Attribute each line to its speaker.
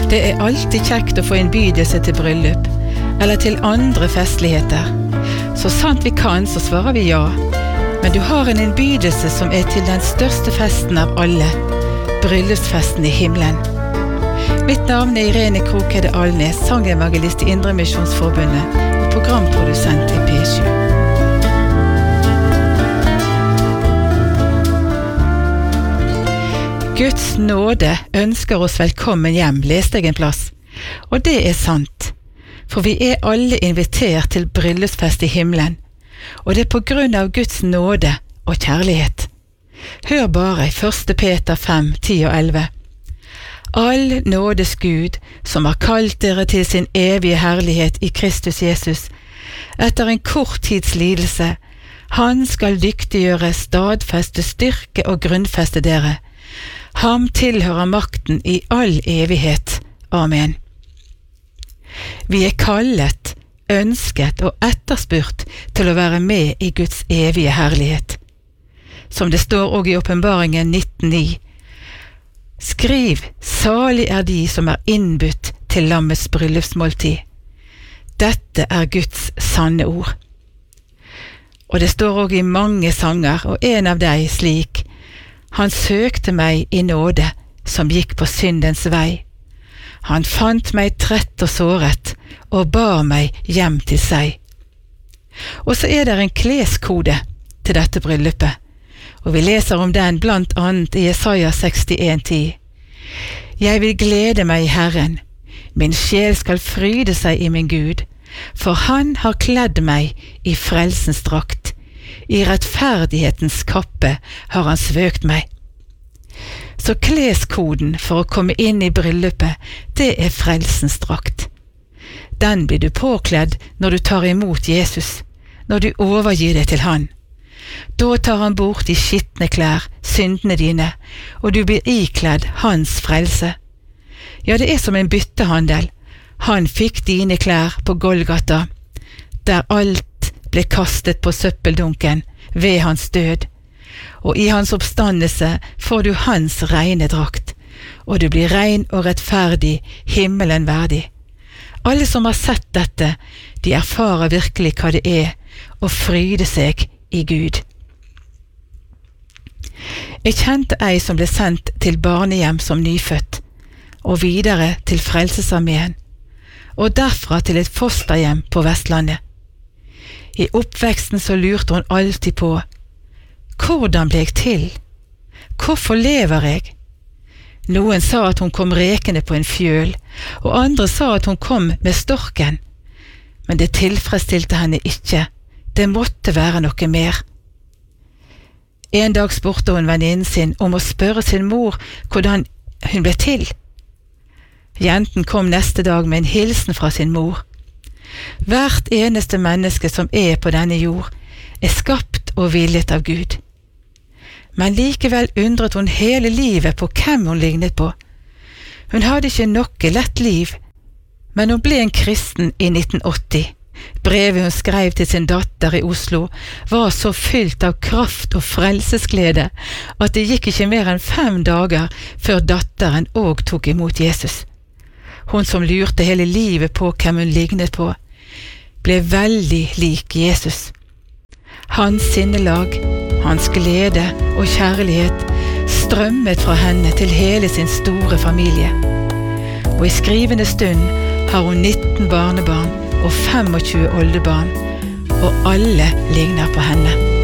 Speaker 1: Det alltid kjekt å få innbydelse til bryllup, eller til andre festligheter. Så sant vi kan, så svarer vi ja. Men du har en innbydelse som til den største festen av alle, bryllupsfesten i himmelen. Mitt navn Irene Krokhede Alnes, sangevangelist i Indremisjonsforbundet og programprodusent i P7. Guds nåde ønsker oss velkommen hjem, leste jeg en plass. Og det sant, for vi alle invitert til bryllupsfest i himmelen, og det på grunn av Guds nåde og kjærlighet. Hør bare i 1. Peter 5, 10 og 11. All nådes Gud, som har kalt dere til sin evige herlighet i Kristus Jesus, etter en kort tids lidelse, han skal dyktiggjøre, stadfeste, styrke og grunnfeste dere. Ham tilhører makten i all evighet. Amen. Vi kallet, ønsket og etterspurt til å være med i Guds evige herlighet. Som det står også i Åpenbaringen 19:9. Skriv, salig de som innbudt til lammets bryllupsmåltid. Dette Guds sanne ord. Og det står også i mange sanger, og en av dem slik: Han søkte meg i nåde, som gikk på syndens vei. Han fant meg trett og såret, og bar meg hjem til seg. Og så det en kleskode til dette bryllupet, og vi leser om den blant annet i Jesaja 61:10. Jeg vil glede meg i Herren, min sjel skal fryde seg i min Gud, for han har kledd meg i frelsens drakt. I rettferdighetens kappe har han svøkt meg. Så kleskoden for å komme inn i bryllupet, det frelsens drakt. Den blir du påkledd når du tar imot Jesus, når du overgir deg til han. Da tar han bort de skitne klær, syndene dine, og du blir ikledd hans frelse. Ja, det som en byttehandel. Han fikk dine klær på Golgata, der alt ble kastet på søppeldunken ved hans død, og i hans oppstandelse får du hans rene drakt, og du blir ren og rettferdig, himmelen verdig. Alle som har sett dette, de erfarer virkelig hva det å fryde seg i Gud. Jeg kjente ei som ble sendt til barnehjem som nyfødt, og videre til Frelsesarmeen, og derfra til et fosterhjem på Vestlandet. I oppveksten så lurte hun alltid på: hvordan ble jeg til? Hvorfor lever jeg? Noen sa at hun kom rekende på en fjøl, og andre sa at hun kom med storken. Men det tilfredsstilte henne ikke. Det måtte være noe mer. En dag spurte hun venninnen sin om å spørre sin mor hvordan hun ble til. Jenten kom neste dag med en hilsen fra sin mor. Hvert eneste menneske som på denne jord, skapt og villet av Gud. Men likevel undret hun hele livet på hvem hun lignet på. Hun hadde ikke noe lett liv, men hun ble en kristen i 1980. Brevet hun skrev til sin datter i Oslo var så fylt av kraft og frelsesglede at det gikk ikke mer enn 5 dager før datteren også tok imot Jesus. Hun som lurte hele livet på hvem hun lignet på, ble veldig lik Jesus. Hans sinnelag, hans glede og kjærlighet strømmet fra henne til hele sin store familie. Og i skrivende stund har hun 19 barnebarn og 25 oldebarn, og alle ligner på henne.